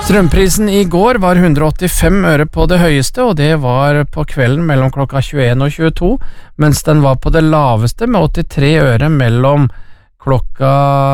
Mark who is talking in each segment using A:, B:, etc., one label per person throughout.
A: Strømprisen i går var 185 øre på det høyeste, og det var på kvelden mellom klokka 21 og 22, mens den var på det laveste med 83 øre mellom klokka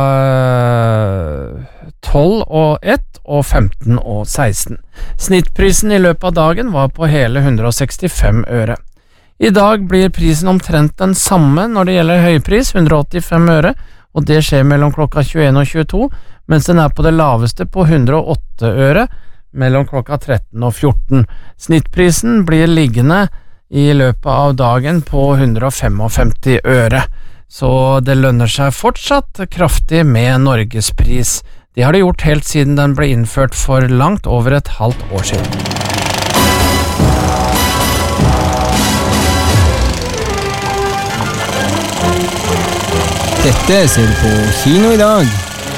A: 12 og 1 og 15 og 16. Snittprisen i løpet av dagen var på hele 165 øre. I dag blir prisen omtrent den samme når det gjelder høypris, 185 øre, og det skjer mellom klokka 21 og 22, mens den er på det laveste på 108 øre mellom klokka 13 og 14. Snittprisen blir liggende i løpet av dagen på 155 øre, så det lønner seg fortsatt kraftig med Norgespris. Det har det gjort helt siden den ble innført for langt over et halvt år siden.
B: Dette ser du på kino i dag.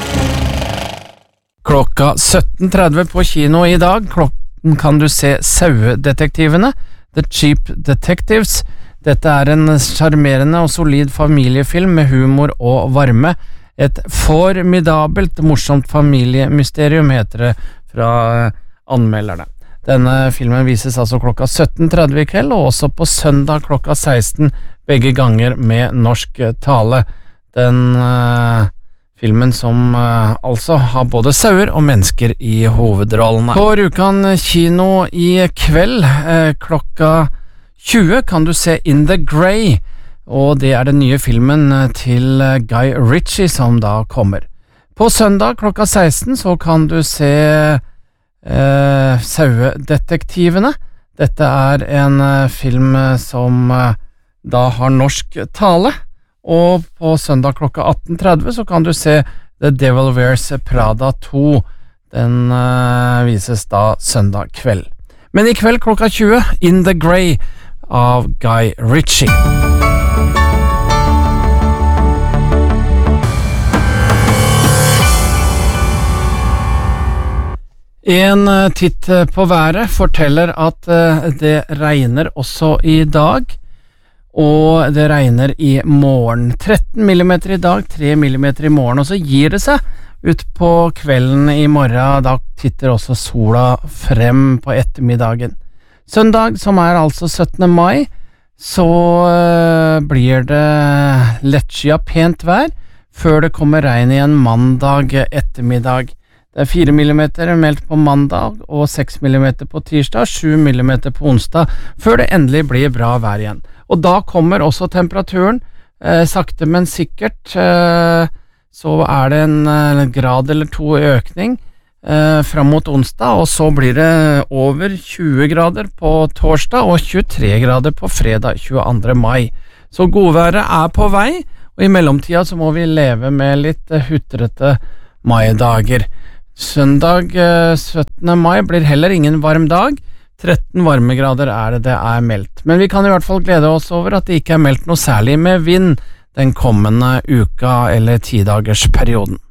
A: Klokka 17.30 på kino i dag kan du se Sauedetektivene, The Cheap Detectives. Dette er en charmerende og solid familiefilm med humor og varme. Et formidabelt, morsomt familiemysterium heter det fra anmelderne. Denne filmen vises altså klokka 17.30 i kveld, og også på søndag klokka 16, begge ganger med norsk tale. Den filmen som altså har både sauer og mennesker i hovedrollene. På Rjukan kino i kveld klokka 20 kan du se In the Grey, og det er den nye filmen til Guy Ritchie som da kommer. På søndag klokka 16 så kan du se Sauedetektivene. Dette er en film som da har norsk tale. Og på søndag klokka 18.30 så kan du se The Devil Wears Prada 2. Den vises da søndag kveld. Men i kveld klokka 20, In the Grey av Guy Ritchie. En titt på været forteller at det regner også i dag. Og det regner i morgen. 13 millimeter i dag, 3 millimeter i morgen, og så gir det seg ut på kvelden i morgen. Da titter også sola frem på ettermiddagen. Søndag, som er altså 17. mai, så blir det lettskyet pent vær, før det kommer regn igjen mandag ettermiddag. Det er 4 millimeter meldt på mandag, og 6 millimeter på tirsdag, 7 millimeter på onsdag, før det endelig blir bra vær igjen. Og da kommer også temperaturen, sakte men sikkert, så er det en grad eller to økning frem mot onsdag, og så blir det over 20 grader på torsdag og 23 grader på fredag 22. mai. Så godværet er på vei, og i mellomtida så må vi leve med litt hutrete maidager. Søndag 17. mai blir heller ingen varm dag. 13 varmegrader er det er meldt. Men vi kan i hvert fall glede oss over at det ikke er meldt noe særlig med vind den kommende uka eller 10-dagersperioden.